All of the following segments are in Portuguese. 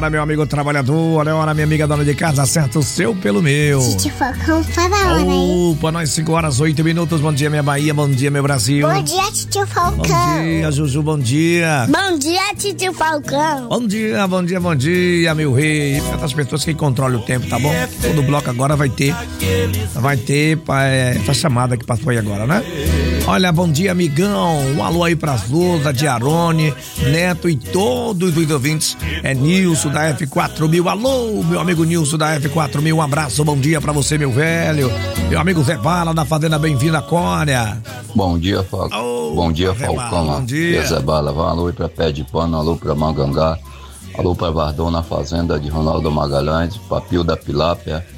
hora, meu amigo trabalhador, olha a hora, minha amiga dona de casa, acerta o seu pelo meu. Titio Falcão, faz a hora aí. Opa, nós 5 horas, 8 minutos, bom dia minha Bahia, bom dia meu Brasil. Bom dia, Titio Falcão. Bom dia, Juju, bom dia. Bom dia, Titio Falcão. Bom dia, bom dia, bom dia, meu rei. Tantas pessoas que controlam o tempo, tá bom? Todo bloco agora vai ter essa chamada que passou aí agora, né? Olha, bom dia, amigão. Um alô aí pra Zuza, Diarone, Neto e todos os ouvintes. É Nilson da F4000. Alô, meu amigo Nilson da F4000. Um abraço, bom dia pra você, meu velho. Meu amigo Zé Bala da Fazenda Bem-vinda, Cória. Bom dia, Falcão. Bom dia, Falcão. Bom dia. Zé Bala. Um alô aí pra Pé de Pano, alô pra Mangangá. Alô pra Vardão na Fazenda de Ronaldo Magalhães, Papil da Pilápia.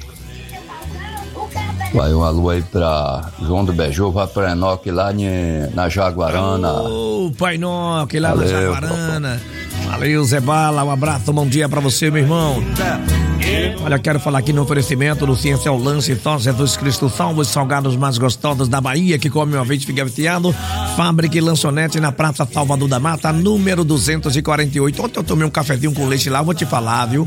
Vai um alô aí pra João do Beiju, vai pra Enoque lá na Jaguarana. Ô, Pai Enoque lá na Jaguarana. Valeu, Zé Bala, um abraço, bom dia pra você, meu irmão. Olha, quero falar aqui no oferecimento do Ciência ao Lance, Só Jesus Cristo salva os salgados mais gostosos da Bahia, que come uma vez fica viciado. Fábrica e lanchonete na Praça Salvador da Mata, número 248. Ontem eu tomei um cafezinho com leite lá, vou te falar, viu?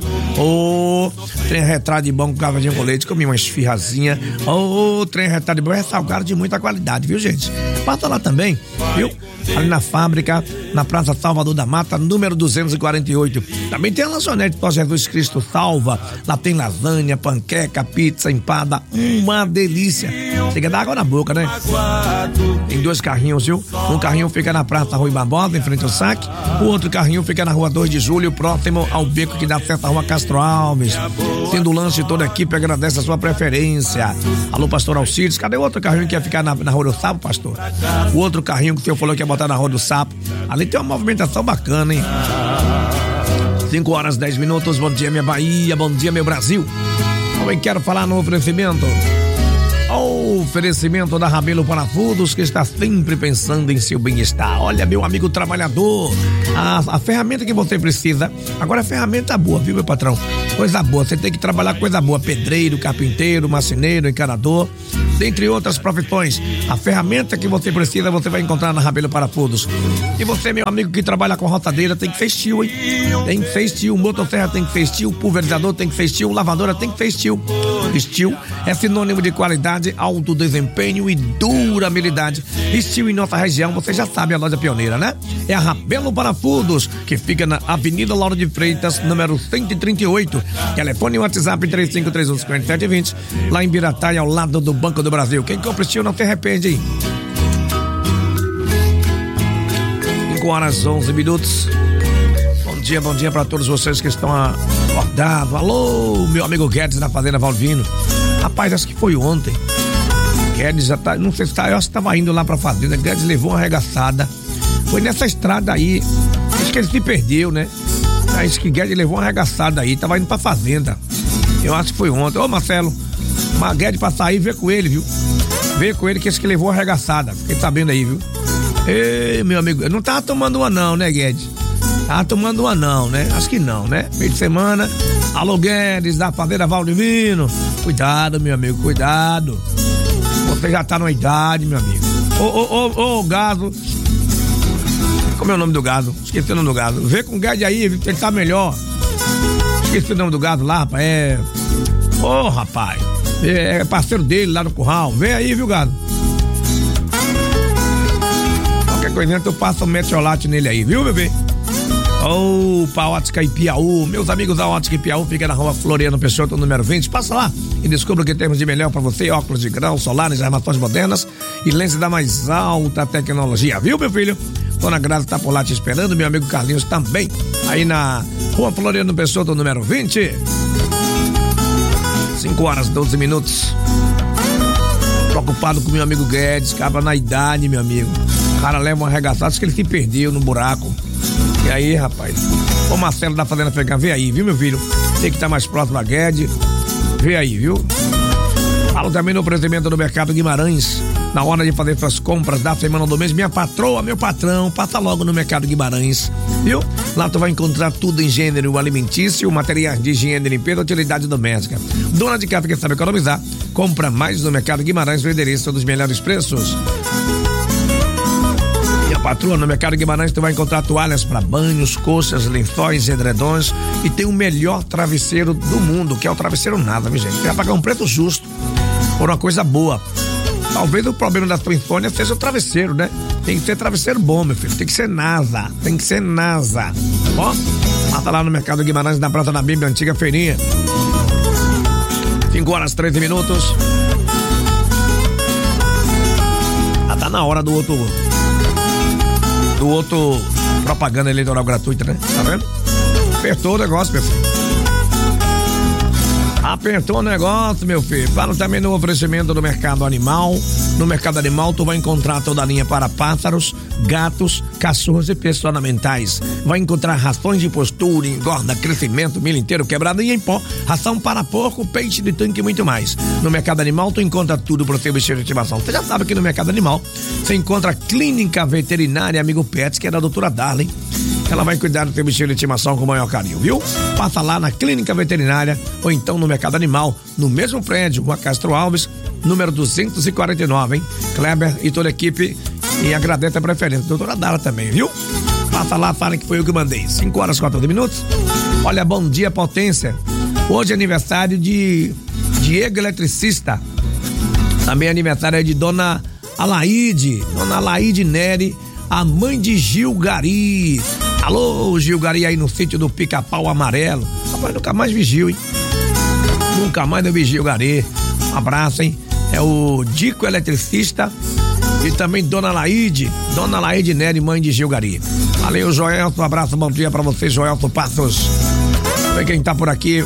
Trem retrado de bom com cafezinho com leite, comi uma esfirrazinha. Trem retrado de bom, é salgado de muita qualidade, viu, gente? Passa lá também, viu? Ali na fábrica, na Praça Salvador da Mata, número 248. Também tem a lanchonete Só Jesus Cristo salva. Lá tem lasanha, panqueca, pizza, empada, uma delícia. Chega a dar água na boca, né? Tem 2 carrinhos, viu? Um carrinho fica na Praça Rui Barbosa, em frente ao saque. O outro carrinho fica na Rua 2 de Julho, próximo ao beco que dá acesso à Rua Castro Alves. Tendo o lanche, toda a equipe agradece a sua preferência. Alô, pastor Alcides, cadê o outro carrinho que ia ficar na Rua do Sapo, pastor? O outro carrinho que o senhor falou que ia botar na Rua do Sapo. Ali tem uma movimentação bacana, hein? 5 horas, 10 minutos, bom dia minha Bahia, bom dia meu Brasil. Também quero falar no oferecimento. Oferecimento da Rabelo Parafusos, que está sempre pensando em seu bem-estar. Olha, meu amigo trabalhador, a ferramenta que você precisa, agora é ferramenta boa, viu, meu patrão? Coisa boa, você tem que trabalhar coisa boa, pedreiro, carpinteiro, marceneiro, encanador, dentre outras profissões. A ferramenta que você precisa, você vai encontrar na Rabelo Parafusos. E você, meu amigo que trabalha com roçadeira, tem que ser steel, hein? Tem que ser steel, motosserra tem que ser steel, pulverizador tem que ser steel, lavadora tem que ser steel. Steel é sinônimo de qualidade, alto desempenho e durabilidade. Steel em nossa região, você já sabe, a loja pioneira, né? É a Rabelo Parafusos, que fica na Avenida Lauro de Freitas, número 138. Telefone e WhatsApp 3531-5720, lá em Birataia, ao lado do Banco do Brasil. Quem compra steel não se arrepende, hein? 5 horas, 11 minutos. Bom dia para todos vocês que estão acordados. Alô, meu amigo Guedes da Fazenda Valvino. Rapaz, acho que foi ontem. Guedes já tá, não sei se tá, eu acho que tava indo lá pra fazenda. Guedes levou uma arregaçada. Foi nessa estrada aí. Acho que ele se perdeu, né? Acho que Guedes levou uma arregaçada aí. Tava indo pra fazenda. Eu acho que foi ontem. Ô, Marcelo, mas Guedes pra sair, vê com ele, viu? Vê com ele que acho que levou uma arregaçada. Fiquei sabendo aí, viu? Ei, meu amigo, eu não tava tomando uma não, né, Guedes? Tava tomando uma não, né? Acho que não, né? Meio de semana. Alô, Guedes da Fazenda Valdivino. Cuidado, meu amigo, cuidado. Você já tá numa idade, meu amigo. Ô, Gaso. Como é o nome do Gaso? Esqueci o nome do Gaso. Vê com o Guedes aí, ele tá melhor. Esqueci o nome do Gaso lá, rapaz. Rapaz. É parceiro dele lá no curral. Vem aí, viu, Gaso? Qualquer coisa, eu passo um metiolate nele aí, viu, bebê? Pra Ótica Ipiaú. Meus amigos da Ótica Ipiaú, fica na Rua Floriano Peixoto, número 20. Passa lá e descubra o que temos de melhor pra você: óculos de grau, solares, armações modernas e lentes da mais alta tecnologia, viu, meu filho? Dona Graça tá por lá te esperando, meu amigo Carlinhos também, aí na Rua Floriano Peixoto, número 20. 5 horas, 12 minutos. Preocupado com meu amigo Guedes, cabra na idade, meu amigo. O cara leva um arregaçado, acho que ele se perdeu no buraco. E aí, rapaz? Ô, Marcelo da Fazenda Fecan, vê aí, viu, meu filho? Tem que estar mais próximo a Guedes. Vê aí, viu? Falo também no oferecimento do Mercado Guimarães. Na hora de fazer suas compras da semana do mês, minha patroa, meu patrão, passa logo no Mercado Guimarães, viu? Lá tu vai encontrar tudo em gênero alimentício, materiais de higiene, limpeza, utilidade doméstica. Dona de casa que sabe economizar, compra mais no Mercado Guimarães, o endereço dos melhores preços. Patroa, no Mercado Guimarães tu vai encontrar toalhas para banhos, coxas, lençóis, edredons e tem o melhor travesseiro do mundo, que é o travesseiro nada, minha gente. Você vai pagar um preço justo por uma coisa boa. Talvez o problema da tua insônia seja o travesseiro, né? Tem que ser travesseiro bom, meu filho. Tem que ser NASA. Tá bom? Passa lá no Mercado Guimarães, na Praça da Bíblia, antiga feirinha. 5h13. Tá na hora do outro propaganda eleitoral gratuita, né? Tá vendo? Apertou o negócio, meu filho. Apertou o negócio, meu filho. Fala também no oferecimento do Mercado Animal. No Mercado Animal tu vai encontrar toda a linha para pássaros, gatos, cachorros e peixes ornamentais. Vai encontrar rações de postura, engorda, crescimento, milho inteiro quebrado e em pó, ração para porco, peixe de tanque e muito mais. No Mercado Animal tu encontra tudo para o seu bichinho de estimação. Você já sabe que no Mercado Animal você encontra a Clínica Veterinária Amigo Pets, que é da doutora Darley. Ela vai cuidar do teu bichinho de estimação com o maior carinho, viu? Passa lá na Clínica Veterinária ou então no Mercado Animal, no mesmo prédio, Rua Castro Alves, número 249, hein? Kleber e toda a equipe, e agradece a preferência. Doutora Dara também, viu? Passa lá, fala que foi eu que mandei. 5h14. Olha, bom dia, potência. Hoje é aniversário de Diego Eletricista. Também é aniversário de Dona Alaide Neri, a mãe de Gil Gari. Alô, Gil Gari aí no sítio do Pica-Pau Amarelo. Rapaz, nunca mais vi Gil, hein? Nunca mais eu vi Gil Gari. Um abraço, hein? É o Dico Eletricista e também Dona Laide Neri, mãe de Gil Gari. Valeu, Joelson, um abraço, bom dia pra você, Joelson Passos. Vamos ver quem tá por aqui.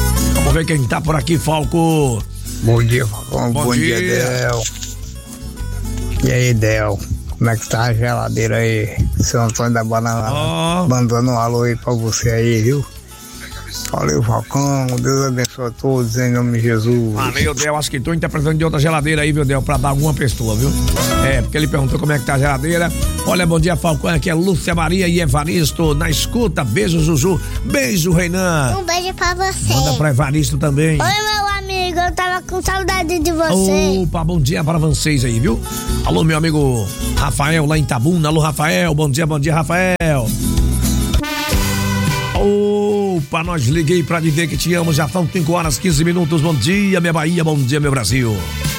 Falco. Bom dia, Falcão. Bom dia, Del. E aí, Del? Como é que tá a geladeira aí? Seu Antônio da Banana, mandando um alô aí pra você aí, viu? Valeu, Falcão. Deus abençoe a todos em nome de Jesus. Meu Deus, acho que tu tá precisando de outra geladeira aí, meu Deus, pra dar alguma pessoa, viu? Porque ele perguntou como é que tá a geladeira. Olha, bom dia, Falcão. Aqui é Lúcia Maria e Evaristo na escuta. Beijo, Juju. Beijo, Reinan. Um beijo pra você. Manda pra Evaristo também. Oi, meu amigo. Eu tava com saudade de você. Opa, bom dia para vocês aí, viu? Alô, meu amigo Rafael lá em Itabuna. Alô, Rafael. Bom dia, Rafael. Opa, nós liguei pra dizer que te amo. Já são 5h15. Bom dia, minha Bahia. Bom dia, meu Brasil.